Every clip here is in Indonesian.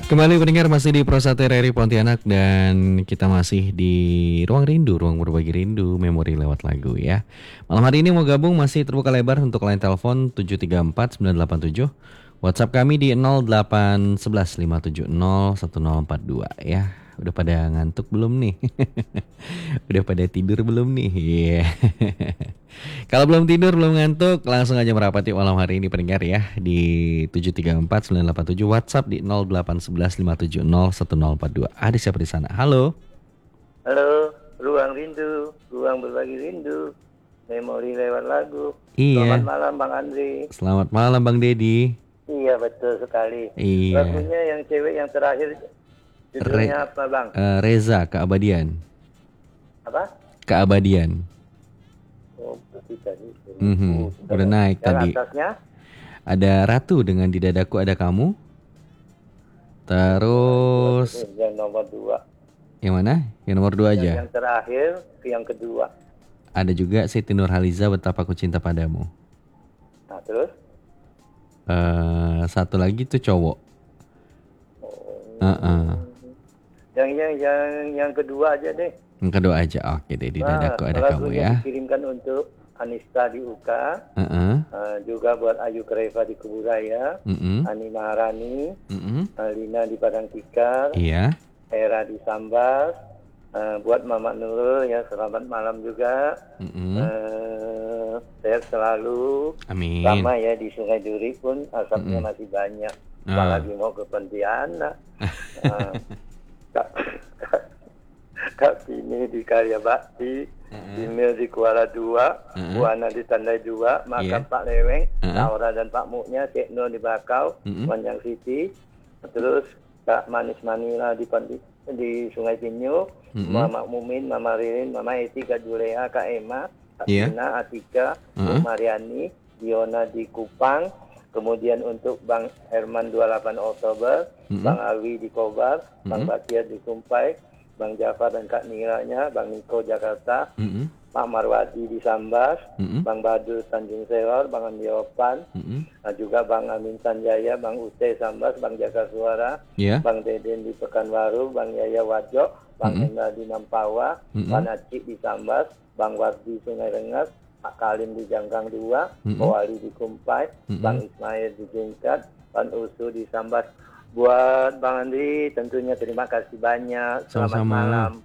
Kembali pendengar masih di Pro 1 RRI Pontianak dan kita masih di Ruang Rindu, Ruang Berbagi Rindu, Memori lewat lagu ya. Malam hari ini mau gabung masih terbuka lebar untuk line telepon 734 987. WhatsApp kami di 0811 570 1042 ya. Udah pada ngantuk belum nih? Udah pada tidur belum nih? Iya. Kalau belum tidur, belum ngantuk, langsung aja merapat yuk malam hari ini pendengar ya di 734 987 WhatsApp di 0811 570 1042. Ada siapa di sana? Halo. Halo, Ruang Rindu, Ruang Berbagi Rindu, Memori lewat lagu. Iya. Selamat malam Bang Andri. Selamat malam Bang Dedi. Iya betul sekali. Iya. Lagunya yang cewek yang terakhir judulnya apa Bang? Reza, Keabadian. Apa? Keabadian. Oh, tadi. Udah naik yang tadi. Atasnya? Ada Ratu dengan Di Dadaku Ada Kamu. Terus Yang nomor 2. yang mana? Yang nomor 2 aja. Yang terakhir ke yang kedua. Ada juga Siti Nurhaliza Betapa Ku Cinta Padamu. Nah terus? Satu lagi tuh cowok. Yang kedua aja deh. Yang kedua aja. Oke deh, Di Dadaku Ada Kamu ya. Dikirimkan untuk Anista di UK, juga buat Ayu Kreva di Kuburaya, Ani Maharani, Lina di Padang Tikar, iya. Era di Sambas, buat Mama Nurul ya selamat malam juga, sehat selalu, Amin. sama ya di Sungai Duri pun asapnya masih banyak, apalagi mau ke Pontianak. Kak Pini di Karya Bakti, Emil di Kuala 2, Buana di Tandai 2, Makam Pak Leweng, Laura dan Pak Muknya, Cekno di Bakau, Panjang City, terus Kak Manis Manila di Sungai Pinyu, Mama Mumin, Mama Ririn, Mama Eti, Kak Juleha, Kak Emma, Kak Tina, Atika, Bu Mariani, Diona di Kupang, kemudian untuk Bang Herman 28 Oktober, Bang Alwi di Kobar, Bang Bakiat di Kumpai, Bang Jafar dan Kak Niranya, Bang Niko Jakarta, Pak Marwadi di Sambas, Bang Badul Tanjung Selor, Bang Andi Opan, juga Bang Amin Sanjaya, Bang Ute Sambas, Bang Jaka Suara, Bang Deden di Pekanbaru, Bang Yaya Wajo, Bang Hendra di Nampawa, Bang Acik di Sambas, Bang Wardi Sungai Rengas, Pak Kalim di Jangkang 2, Pak Wali di Kumpai, Bang Ismail di Jengkat, Bang Usu di Sambas. Buat Bang Andri tentunya terima kasih banyak. Selamat malam.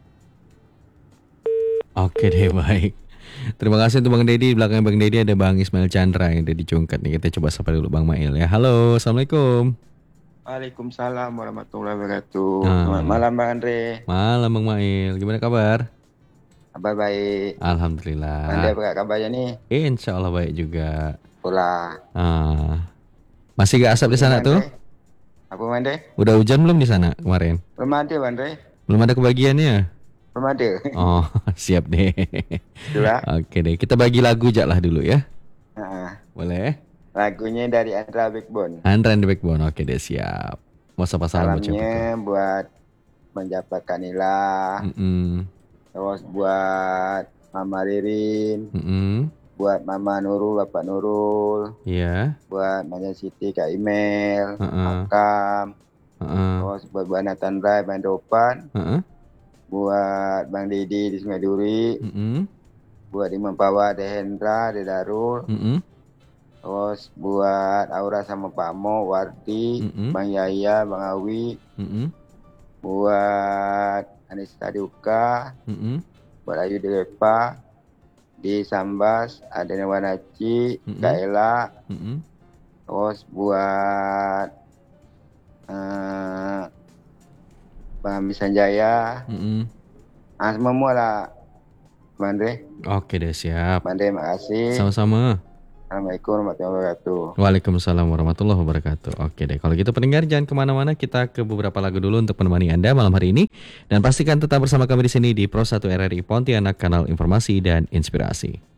Oke deh, baik. Terima kasih untuk Bang Dedi. Di belakang Bang Dedi ada Bang Ismail Chandra yang ada di Cungkat nih. Kita coba sapa dulu Bang Mail ya. Halo, Assalamualaikum. Waalaikumsalam warahmatullahi wabarakatuh. Selamat malam Bang Andre. Malam Bang Mail. Gimana kabar? Kabar baik. Alhamdulillah. Anda apa kabarnya nih? Insya Allah baik juga. Pula. Masih gak asap di sana tuh? Apa Mande? Udah hujan belum di sana kemarin? Belum ada Mande. Belum ada kebagiannya? Belum ada. Oh, siap deh. Dua. Oke deh, kita bagi lagu aja lah dulu ya. Boleh? Lagunya dari Andra Backbone. Andra and the Backbone, oke deh siap. Mau sapa salam ucap salamnya buat Menjabat Kanila. Terus buat Mama Ririn. Buat Mama Nurul, Bapak Nurul. Iya. Buat Manya Siti, Kak Email, Akam. Terus buat Bu Nathan Rai, Bang Dopan. Buat Bang Didi di Sungai Duri. Buat Imam Pawa, Dehendra, Dedarul. Terus buat Aura sama Pak Mo, Warti, Bang Yaya, Bang Awi. Buat Anissa Diuka. Buat Ayu Depa. Di Sambas ada Nawanaci, Kak Ela, terus buat Bang Misanjaya, semua lah, Bang Andre. Oke deh siap. Bang Andre, makasih. Sama-sama. Assalamualaikum warahmatullahi wabarakatuh. Waalaikumsalam warahmatullahi wabarakatuh. Oke deh, kalau gitu pendengar jangan kemana-mana, kita ke beberapa lagu dulu untuk menemani Anda malam hari ini. Dan pastikan tetap bersama kami di sini di Pro 1 RRI Pontianak, kanal informasi dan inspirasi.